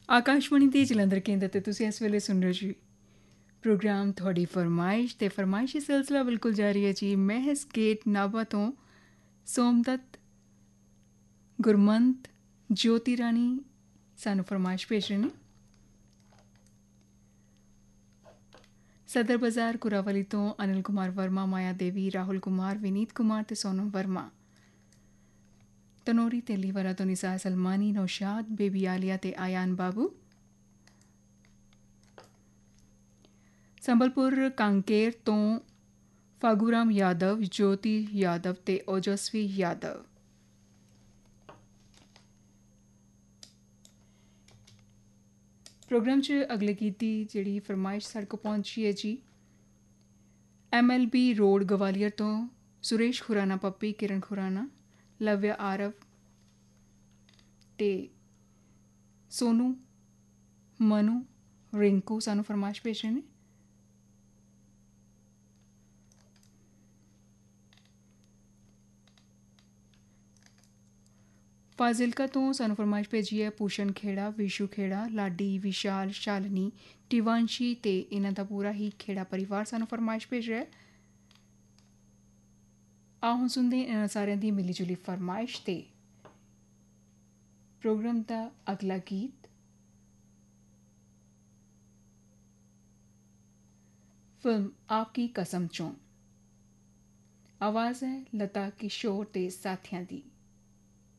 ਆਕਾਸ਼ਵਾਣੀ ਦੇ ਜਲੰਧਰ ਕੇਂਦਰ 'ਤੇ ਤੁਸੀਂ ਇਸ ਵੇਲੇ ਸੁਣ ਰਹੇ ਹੋ ਜੀ ਪ੍ਰੋਗਰਾਮ ਤੁਹਾਡੀ ਫਰਮਾਇਸ਼ ਤੇ ਫਰਮਾਇਸ਼ੀ ਸਿਲਸਿਲਾ ਬਿਲਕੁਲ ਜਾਰੀ ਹੈ ਜੀ। ਮਹਿਸ ਗੇਟ ਨਾਭਾ ਤੋਂ ਸੋਮਦੱਤ ਗੁਰਮੰਤ ਜੋਤੀ ਰਾਣੀ ਸਾਨੂੰ ਫਰਮਾਇਸ਼ ਭੇਜ ਰਹੇ ਨੇ। ਸਦਰ ਬਾਜ਼ਾਰ ਕੁਰਾਵਲੀ ਤੋਂ ਅਨਿਲ ਕੁਮਾਰ ਵਰਮਾ, ਮਾਇਆ ਦੇਵੀ, ਰਾਹੁਲ ਕੁਮਾਰ, ਵਿਨੀਤ ਕੁਮਾਰ ਤੇ ਸੋਨਮ ਵਰਮਾ। ਤਨੋਰੀ ਤੇਲੀਵਾਲਾ ਤੋਂ ਨਿਸਾਰ ਸਲਮਾਨੀ, ਨੌਸ਼ਾਦ, ਬੇਬੀ ਆਲੀਆ ਤੇ ਆਯਾਨ ਬਾਬੂ। ਸੰਬਲਪੁਰ ਕਾਂਕੇਰ ਤੋਂ ਫਾਗੂਰਾਮ ਯਾਦਵ, ਜੋਤੀ ਯਾਦਵ ਤੇ ਓਜਸਵੀ ਯਾਦਵ। ਪ੍ਰੋਗਰਾਮ 'ਚ ਅਗਲੇ ਗੀਤ ਦੀ ਜਿਹੜੀ ਫਰਮਾਇਸ਼ ਸਾਡੇ ਕੋਲ ਪਹੁੰਚੀ ਹੈ ਜੀ MLB ਰੋਡ ਗਵਾਲੀਅਰ ਤੋਂ ਸੁਰੇਸ਼ ਖੁਰਾਨਾ, ਪੱਪੀ, ਕਿਰਨ ਖੁਰਾਨਾ, ਲਵਿਆ ਆਰਵ ਤੇ ਸੋਨੂ, ਮਨੂ, ਰਿੰਕੂ ਸਾਨੂੰ ਫਰਮਾਇਸ਼ ਭੇਜ ਰਹੇ ਨੇ। ਫਾਜ਼ਿਲਕਾ ਤੋਂ ਸਾਨੂੰ ਫਰਮਾਇਸ਼ ਭੇਜੀ ਹੈ ਪੂਸ਼ਨ ਖੇੜਾ, ਵਿਸ਼ੂ ਖੇੜਾ, ਲਾਡੀ, ਵਿਸ਼ਾਲ, ਸ਼ਾਲਨੀ, ਟਿਵਾਂਸ਼ੀ ਤੇ ਇਹਨਾਂ ਦਾ ਪੂਰਾ ਹੀ ਖੇੜਾ ਪਰਿਵਾਰ ਸਾਨੂੰ ਫਰਮਾਇਸ਼ ਭੇਜ ਰਿਹਾ ਹੈ। ਆਓ ਸੁਣਦੇ ਇਹਨਾਂ ਸਾਰਿਆਂ ਦੀ ਮਿਲੀ ਜੁਲੀ ਫਰਮਾਇਸ਼ ਤੇ ਪ੍ਰੋਗਰਾਮ ਦਾ ਅਗਲਾ ਗੀਤ ਫਿਲਮ ਆਪਕੀ ਕਸਮ ਚੋਂ। ਆਵਾਜ਼ ਹੈ ਲਤਾ ਕਿਸ਼ੋਰ ਤੇ ਸਾਥੀਆਂ ਦੀ।